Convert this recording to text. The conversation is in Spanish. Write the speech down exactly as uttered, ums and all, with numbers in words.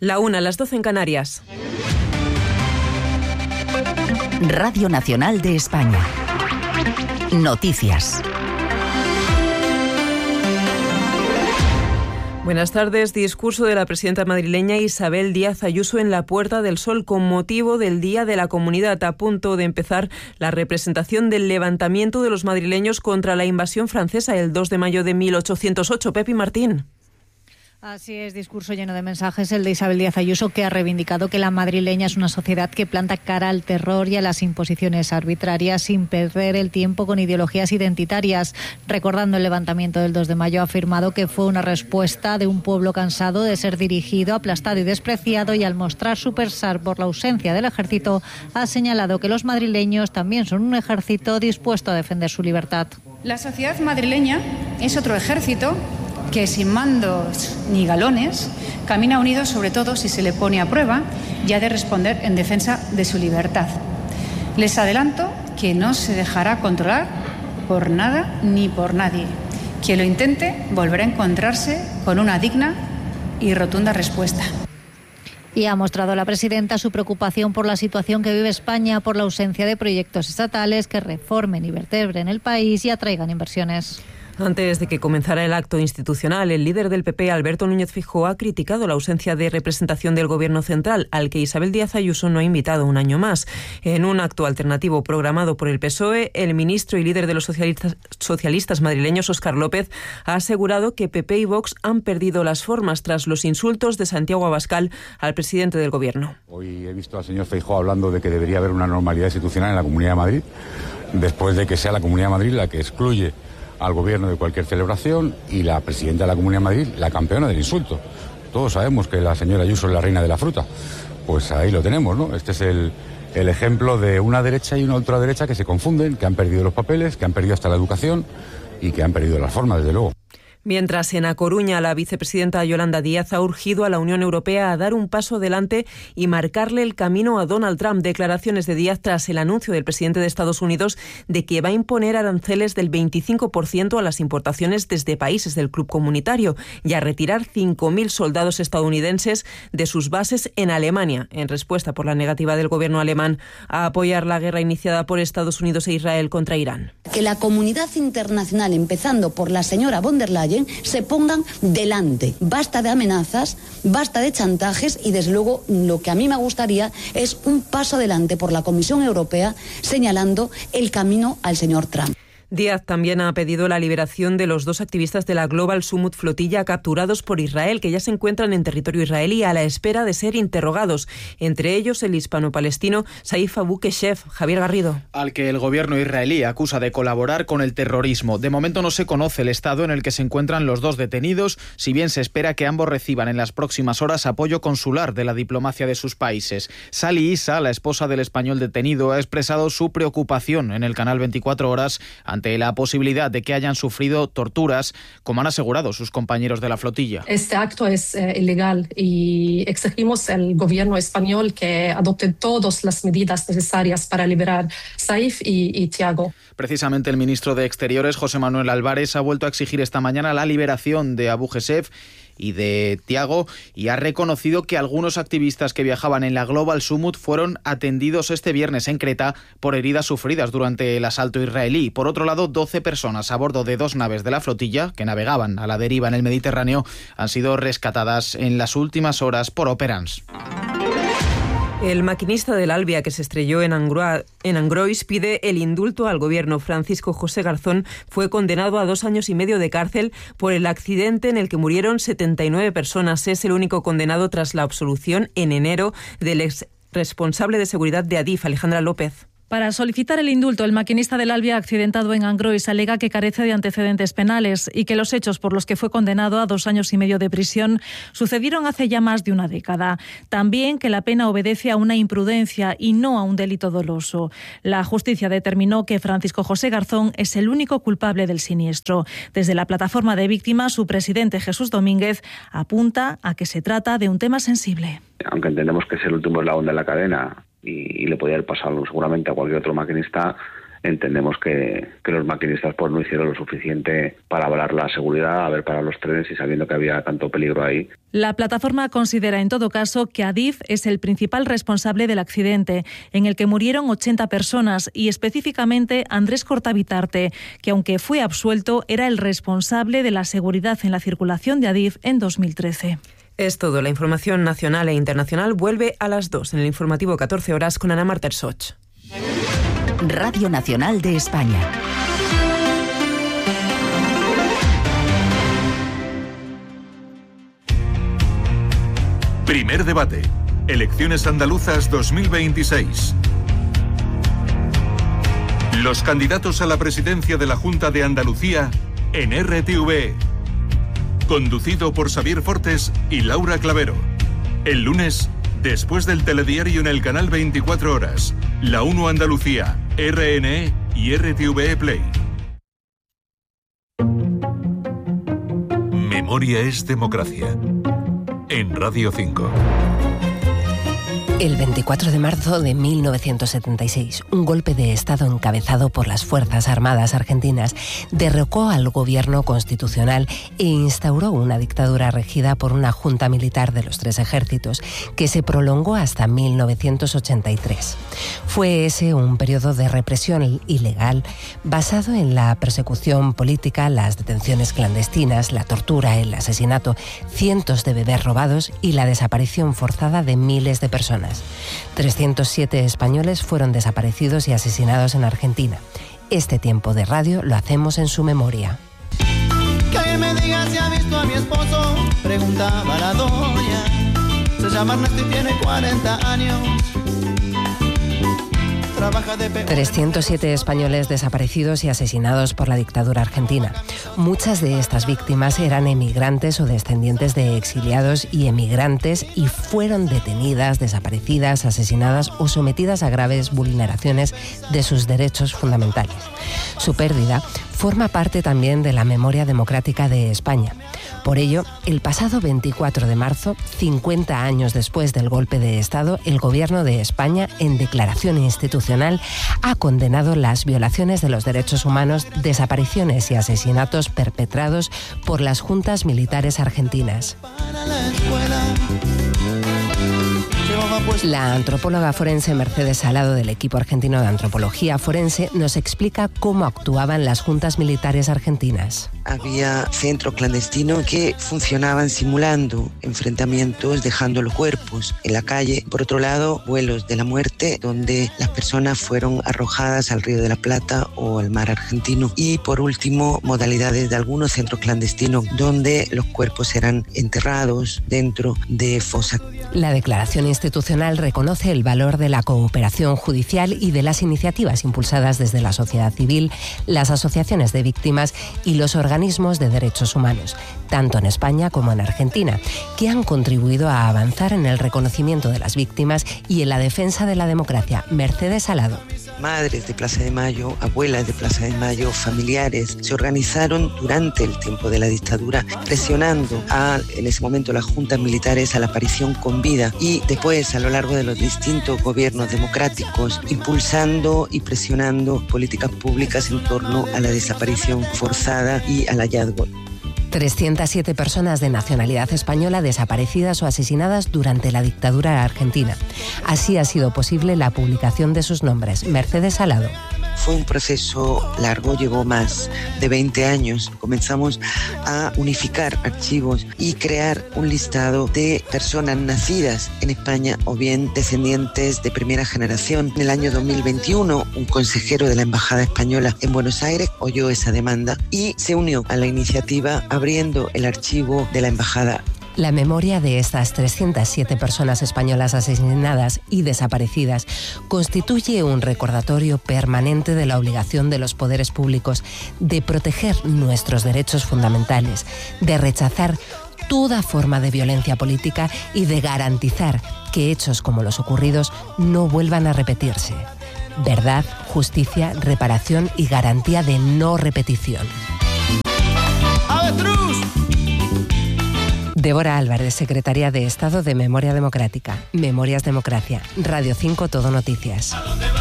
La una, las doce en Canarias. Radio Nacional de España. Noticias. Buenas tardes. Discurso de la presidenta madrileña Isabel Díaz Ayuso en la Puerta del Sol con motivo del Día de la Comunidad, a punto de empezar la representación del levantamiento de los madrileños contra la invasión francesa el dos de mayo de mil ochocientos ocho. Pepi Martín. Así es, discurso lleno de mensajes el de Isabel Díaz Ayuso, que ha reivindicado que la madrileña es una sociedad que planta cara al terror y a las imposiciones arbitrarias sin perder el tiempo con ideologías identitarias. Recordando el levantamiento del dos de mayo, ha afirmado que fue una respuesta de un pueblo cansado de ser dirigido, aplastado y despreciado, y al mostrar su pesar por la ausencia del ejército, ha señalado que los madrileños también son un ejército dispuesto a defender su libertad. La sociedad madrileña es otro ejército que sin mandos ni galones camina unido, sobre todo si se le pone a prueba, y ha de responder en defensa de su libertad. Les adelanto que no se dejará controlar por nada ni por nadie. Quien lo intente volverá a encontrarse con una digna y rotunda respuesta. Y ha mostrado la presidenta su preocupación por la situación que vive España, por la ausencia de proyectos estatales que reformen y vertebren el país y atraigan inversiones. Antes de que comenzara el acto institucional, el líder del P P, Alberto Núñez Feijóo, ha criticado la ausencia de representación del Gobierno central, al que Isabel Díaz Ayuso no ha invitado un año más. En un acto alternativo programado por el P S O E, el ministro y líder de los socialistas, socialistas madrileños, Óscar López, ha asegurado que P P y Vox han perdido las formas tras los insultos de Santiago Abascal al presidente del Gobierno. Hoy he visto al señor Feijóo hablando de que debería haber una normalidad institucional en la Comunidad de Madrid, después de que sea la Comunidad de Madrid la que excluye al gobierno de cualquier celebración y la presidenta de la Comunidad de Madrid la campeona del insulto. Todos sabemos que la señora Ayuso es la reina de la fruta. Pues ahí lo tenemos, ¿no? Este es el, el ejemplo de una derecha y una ultraderecha que se confunden, que han perdido los papeles, que han perdido hasta la educación y que han perdido las formas, desde luego. Mientras, en A Coruña, la vicepresidenta Yolanda Díaz ha urgido a la Unión Europea a dar un paso adelante y marcarle el camino a Donald Trump. Declaraciones de Díaz tras el anuncio del presidente de Estados Unidos de que va a imponer aranceles del veinticinco por ciento a las importaciones desde países del club comunitario y a retirar cinco mil soldados estadounidenses de sus bases en Alemania, en respuesta por la negativa del gobierno alemán a apoyar la guerra iniciada por Estados Unidos e Israel contra Irán. Que la comunidad internacional, empezando por la señora von der Leyen, se pongan delante. Basta de amenazas, basta de chantajes y, desde luego, lo que a mí me gustaría es un paso adelante por la Comisión Europea señalando el camino al señor Trump. Díaz también ha pedido la liberación de los dos activistas de la Global Summit Flotilla capturados por Israel, que ya se encuentran en territorio israelí a la espera de ser interrogados. Entre ellos, el hispano-palestino Saif Abu Keshef. Javier Garrido. Al que el gobierno israelí acusa de colaborar con el terrorismo. De momento no se conoce el estado en el que se encuentran los dos detenidos, si bien se espera que ambos reciban en las próximas horas apoyo consular de la diplomacia de sus países. Sally Issa, la esposa del español detenido, ha expresado su preocupación en el canal veinticuatro horas ante la posibilidad de que hayan sufrido torturas, como han asegurado sus compañeros de la flotilla. Este acto es eh, ilegal y exigimos al gobierno español que adopte todas las medidas necesarias para liberar Saif y, y Tiago. Precisamente el ministro de Exteriores, José Manuel Álvarez, ha vuelto a exigir esta mañana la liberación de Abu Keshef y de Tiago, y ha reconocido que algunos activistas que viajaban en la Global Summit fueron atendidos este viernes en Creta por heridas sufridas durante el asalto israelí. Por otro lado, doce personas a bordo de dos naves de la flotilla que navegaban a la deriva en el Mediterráneo han sido rescatadas en las últimas horas por Operans. El maquinista del Albia que se estrelló en, Angrois, en Angrois pide el indulto al gobierno. Francisco José Garzón fue condenado a dos años y medio de cárcel por el accidente en el que murieron setenta y nueve personas. Es el único condenado tras la absolución en enero del ex responsable de seguridad de Adif, Alejandra López. Para solicitar el indulto, el maquinista del Albia accidentado en Angrois alega que carece de antecedentes penales y que los hechos por los que fue condenado a dos años y medio de prisión sucedieron hace ya más de una década. También que la pena obedece a una imprudencia y no a un delito doloso. La justicia determinó que Francisco José Garzón es el único culpable del siniestro. Desde la plataforma de víctimas, su presidente Jesús Domínguez apunta a que se trata de un tema sensible. Aunque entendemos que es el último eslabón de la cadena y, y le podría haber pasado seguramente a cualquier otro maquinista, entendemos que, que los maquinistas pues no hicieron lo suficiente para avalar la seguridad, haber parado los trenes y sabiendo que había tanto peligro ahí. La plataforma considera en todo caso que Adif es el principal responsable del accidente, en el que murieron ochenta personas, y específicamente Andrés Cortavitarte, que aunque fue absuelto, era el responsable de la seguridad en la circulación de Adif en dos mil trece. Es todo. La información nacional e internacional vuelve a las dos en el informativo catorce horas con Ana Marta Ersoch. Radio Nacional de España. Primer debate. Elecciones andaluzas dos mil veintiséis. Los candidatos a la presidencia de la Junta de Andalucía en R T V E. Conducido por Xavier Fortes y Laura Clavero. El lunes, después del telediario en el canal veinticuatro horas, La uno Andalucía, R N E y R T V E Play. Memoria es democracia. En Radio cinco. El veinticuatro de marzo de mil novecientos setenta y seis, un golpe de Estado encabezado por las Fuerzas Armadas argentinas derrocó al gobierno constitucional e instauró una dictadura regida por una junta militar de los tres ejércitos que se prolongó hasta mil novecientos ochenta y tres. Fue ese un periodo de represión ilegal basado en la persecución política, las detenciones clandestinas, la tortura, el asesinato, cientos de bebés robados y la desaparición forzada de miles de personas. trescientos siete españoles fueron desaparecidos y asesinados en Argentina. Este tiempo de radio lo hacemos en su memoria. Que alguien me diga si ha visto a mi esposo, preguntaba la doña. Se llama Ernesto y tiene cuarenta años. trescientos siete españoles desaparecidos y asesinados por la dictadura argentina. Muchas de estas víctimas eran emigrantes o descendientes de exiliados y emigrantes y fueron detenidas, desaparecidas, asesinadas o sometidas a graves vulneraciones de sus derechos fundamentales. Su pérdida forma parte también de la memoria democrática de España. Por ello, el pasado veinticuatro de marzo, cincuenta años después del golpe de Estado, el Gobierno de España, en declaración institucional, ha condenado las violaciones de los derechos humanos, desapariciones y asesinatos perpetrados por las juntas militares argentinas. La antropóloga forense Mercedes Salado, del equipo argentino de antropología forense, nos explica cómo actuaban las juntas militares argentinas. Había centros clandestinos que funcionaban simulando enfrentamientos, dejando los cuerpos en la calle. Por otro lado, vuelos de la muerte, donde las personas fueron arrojadas al Río de la Plata o al mar argentino. Y por último, modalidades de algunos centros clandestinos, donde los cuerpos eran enterrados dentro de fosas. La declaración institucional reconoce el valor de la cooperación judicial y de las iniciativas impulsadas desde la sociedad civil, las asociaciones de víctimas y los organismos de derechos humanos, tanto en España como en Argentina, que han contribuido a avanzar en el reconocimiento de las víctimas y en la defensa de la democracia. Mercedes Salado. Madres de Plaza de Mayo, abuelas de Plaza de Mayo, familiares, se organizaron durante el tiempo de la dictadura, presionando a, en ese momento, las juntas militares a la aparición con vida y después, a lo largo de los distintos gobiernos democráticos, impulsando y presionando políticas públicas en torno a la desaparición forzada y al hallazgo. trescientas siete personas de nacionalidad española desaparecidas o asesinadas durante la dictadura argentina. Así ha sido posible la publicación de sus nombres. Mercedes Salado. Fue un proceso largo, llevó más de veinte años. Comenzamos a unificar archivos y crear un listado de personas nacidas en España o bien descendientes de primera generación. En el año dos mil veintiuno, un consejero de la Embajada Española en Buenos Aires oyó esa demanda y se unió a la iniciativa abriendo el archivo de la Embajada. La memoria de estas trescientas siete personas españolas asesinadas y desaparecidas constituye un recordatorio permanente de la obligación de los poderes públicos de proteger nuestros derechos fundamentales, de rechazar toda forma de violencia política y de garantizar que hechos como los ocurridos no vuelvan a repetirse. Verdad, justicia, reparación y garantía de no repetición. ¡Avestruz! Débora Álvarez, secretaria de Estado de Memoria Democrática. Memorias Democracia. Radio cinco Todo Noticias.